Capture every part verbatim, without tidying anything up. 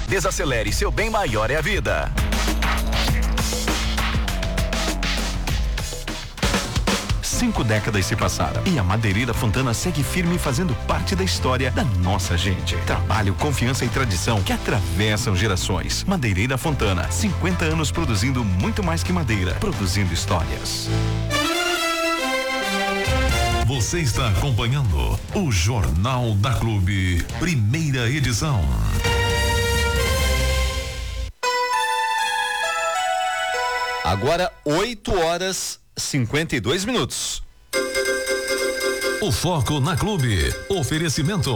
Desacelere, seu bem maior é a vida. Cinco décadas se passaram e a Madeireira Fontana segue firme fazendo parte da história da nossa gente. Trabalho, confiança e tradição que atravessam gerações. Madeireira Fontana, cinquenta anos produzindo muito mais que madeira, produzindo histórias. Você está acompanhando o Jornal da Clube, primeira edição. Agora oito horas cinquenta e dois minutos. O foco na Clube. Oferecimento.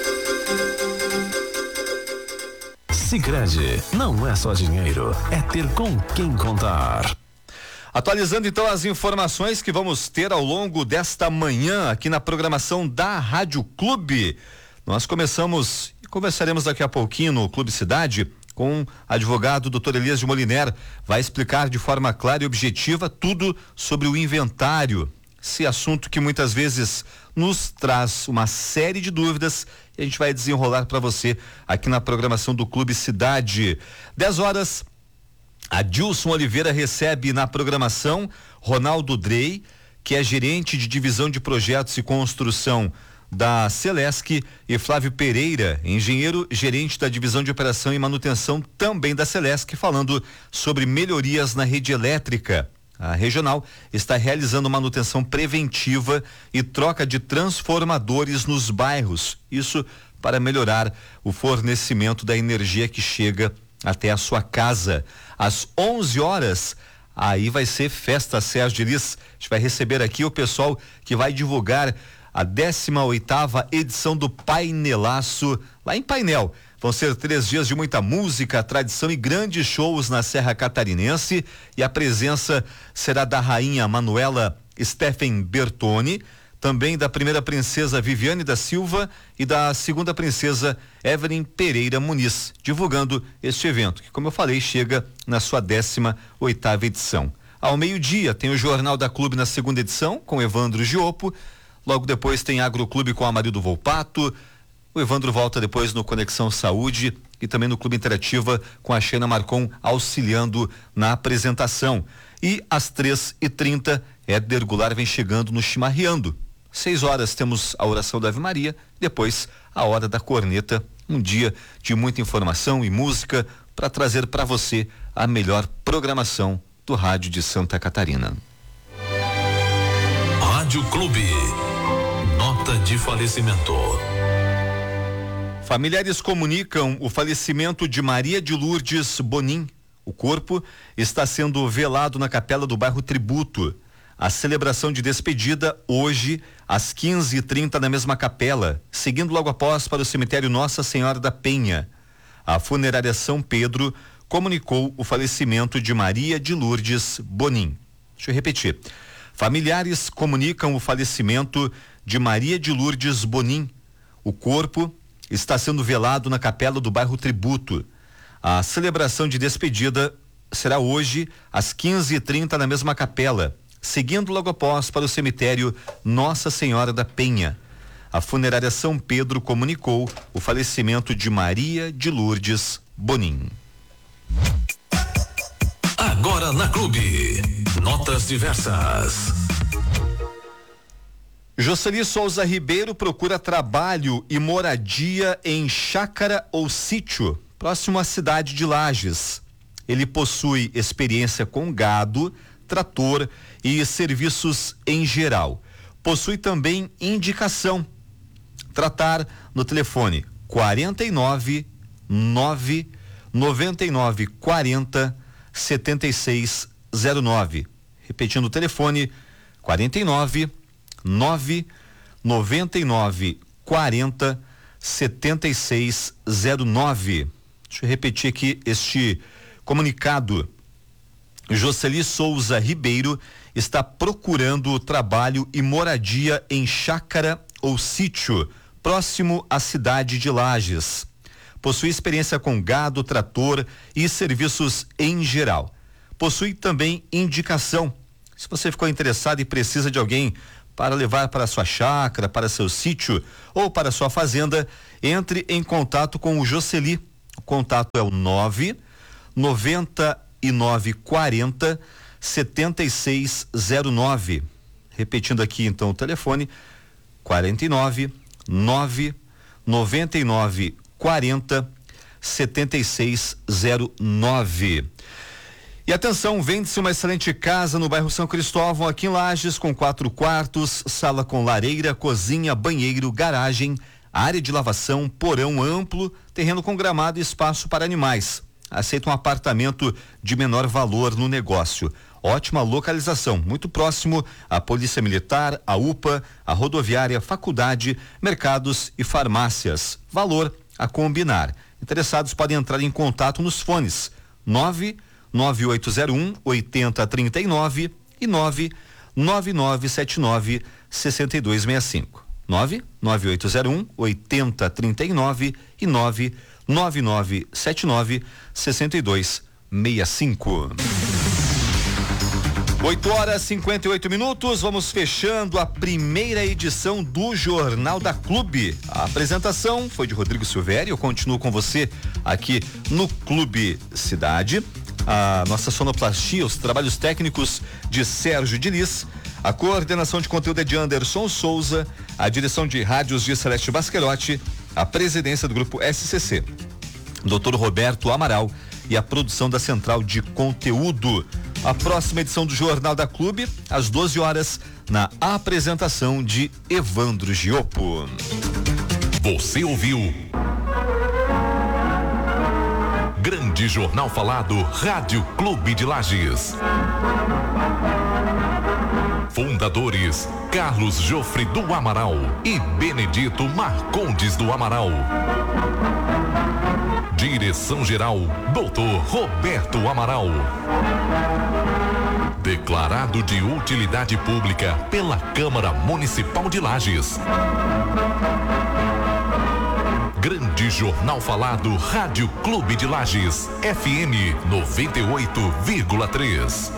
Sicredi, não é só dinheiro, é ter com quem contar. Atualizando então as informações que vamos ter ao longo desta manhã aqui na programação da Rádio Clube. Nós começamos e conversaremos daqui a pouquinho no Clube Cidade com o advogado doutor Elias de Moliner. Vai explicar de forma clara e objetiva tudo sobre o inventário. Esse assunto que muitas vezes nos traz uma série de dúvidas e a gente vai desenrolar para você aqui na programação do Clube Cidade. dez horas, a Dilson Oliveira recebe na programação Ronaldo Drey, que é gerente de divisão de projetos e construção da Celesc, e Flávio Pereira, engenheiro gerente da divisão de operação e manutenção também da Celesc, falando sobre melhorias na rede elétrica. A regional está realizando manutenção preventiva e troca de transformadores nos bairros, isso para melhorar o fornecimento da energia que chega até a sua casa. Às onze horas, aí vai ser festa Sérgio Elis. A gente vai receber aqui o pessoal que vai divulgar a décima oitava edição do Painelaço, lá em Painel. Vão ser três dias de muita música, tradição e grandes shows na Serra Catarinense, e a presença será da rainha Manuela Stephen Bertoni, também da primeira princesa Viviane da Silva e da segunda princesa Evelyn Pereira Muniz, divulgando este evento, que, como eu falei, chega na sua décima oitava edição. Ao meio-dia tem o Jornal da Clube na segunda edição, com Evandro Giopo. Logo depois tem Agroclube com Amarildo Volpato. O Evandro volta depois no Conexão Saúde e também no Clube Interativa com a Xena Marcon auxiliando na apresentação. E às três e trinta, Éder Goulart vem chegando no Chimarreando. Seis horas temos a oração da Ave Maria, depois a hora da corneta, um dia de muita informação e música para trazer para você a melhor programação do rádio de Santa Catarina. Rádio Clube. Nota de falecimento. Familiares comunicam o falecimento de Maria de Lourdes Bonin. O corpo está sendo velado na capela do bairro Tributo. A celebração de despedida hoje às quinze e trinta na mesma capela, seguindo logo após para o cemitério Nossa Senhora da Penha. A funerária São Pedro comunicou o falecimento de Maria de Lourdes Bonin. Deixa eu repetir. Familiares comunicam o falecimento de Maria de Lourdes Bonin. O corpo está sendo velado na capela do bairro Tributo. A celebração de despedida será hoje às quinze e trinta na mesma capela, seguindo logo após para o cemitério Nossa Senhora da Penha. A funerária São Pedro comunicou o falecimento de Maria de Lourdes Bonin. Agora na Clube, notas diversas. Jocely Souza Ribeiro procura trabalho e moradia em chácara ou sítio, próximo à cidade de Lages. Ele possui experiência com gado, trator e serviços em geral. Possui também indicação. Tratar no telefone quarenta e nove, nove, noventa e nove, quarenta, setenta e seis zero nove. Repetindo o telefone quarenta e nove, nove, noventa e nove, quarenta, setenta e seis zero nove. Deixa eu repetir aqui este comunicado. Jocely Souza Ribeiro está procurando trabalho e moradia em chácara ou sítio, próximo à cidade de Lages. Possui experiência com gado, trator e serviços em geral. Possui também indicação. Se você ficou interessado e precisa de alguém para levar para sua chácara, para seu sítio ou para sua fazenda, entre em contato com o Jocely. O contato é o nove noventa e nove quarenta setenta e seis zero nove. Repetindo aqui então o telefone: quarenta e nove nove noventa e nove quarenta setenta e seis zero nove. E atenção, vende-se uma excelente casa no bairro São Cristóvão, aqui em Lages, com quatro quartos, sala com lareira, cozinha, banheiro, garagem, área de lavação, porão amplo, terreno com gramado e espaço para animais. Aceita um apartamento de menor valor no negócio. Ótima localização, muito próximo à Polícia Militar, à U P A, à rodoviária, faculdade, mercados e farmácias. Valor a combinar. Interessados podem entrar em contato nos fones nove nove oito zero um oito zero três nove e nove nove nove sete nove seis dois seis cinco. nove nove oito zero um oito zero três nove e nove nove nove sete nove seis dois seis cinco. oito horas e cinquenta e oito minutos, vamos fechando a primeira edição do Jornal da Clube. A apresentação foi de Rodrigo Silvério, eu continuo com você aqui no Clube Cidade. A nossa sonoplastia, os trabalhos técnicos de Sérgio Diniz, a coordenação de conteúdo é de Anderson Souza, a direção de rádios de Celeste Basquerotti, a presidência do grupo S C C, doutor Roberto Amaral, e a produção da central de conteúdo. A próxima edição do Jornal da Clube, às doze horas, na apresentação de Evandro Giopo. Você ouviu Grande Jornal Falado, Rádio Clube de Lages. Fundadores Carlos Jofre do Amaral e Benedito Marcondes do Amaral. Direção-geral, doutor Roberto Amaral. Declarado de utilidade pública pela Câmara Municipal de Lages. Grande Jornal Falado, Rádio Clube de Lages, F M noventa e oito vírgula três.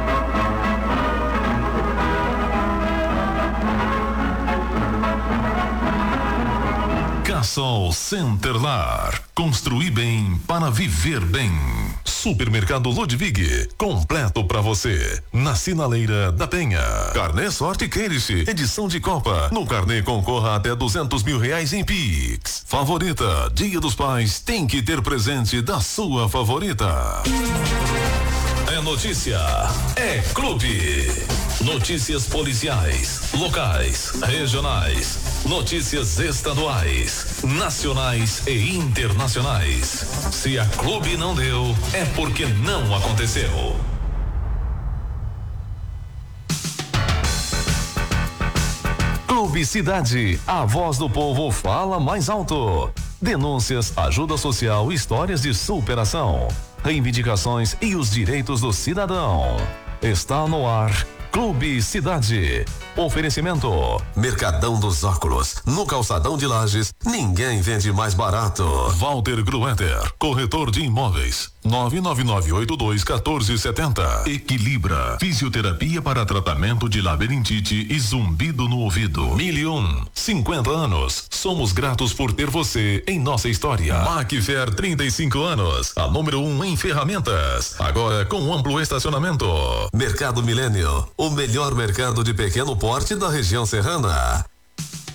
Cassol Centerlar. Construir bem para viver bem. Supermercado Ludwig, completo para você. Na Sinaleira da Penha. Carnê Sorte Queirish, edição de Copa. No carnê concorra até duzentos mil reais em Pix. Favorita, Dia dos Pais tem que ter presente da sua favorita. É notícia, é clube. Notícias policiais, locais, regionais, notícias estaduais, nacionais e internacionais. Se a Clube não deu, é porque não aconteceu. Clube Cidade, a voz do povo fala mais alto. Denúncias, ajuda social, histórias de superação, reivindicações e os direitos do cidadão. Está no ar Clube Cidade. Oferecimento Mercadão dos Óculos, no Calçadão de Lages, ninguém vende mais barato. Walter Grueter, corretor de imóveis, nove nove nove oito dois um quatro sete zero. Equilibra, fisioterapia para tratamento de labirintite e zumbido no ouvido. Mil e um, cinquenta anos, somos gratos por ter você em nossa história. Macfer, trinta e cinco anos, a número um em ferramentas, agora com amplo estacionamento. Mercado Milênio, o melhor mercado de pequeno porte da região serrana.